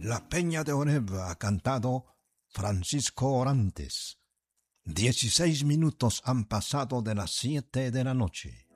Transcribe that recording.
La Peña de Oreb ha cantado Francisco Orantes. 16 minutos han pasado de las 7 de la noche.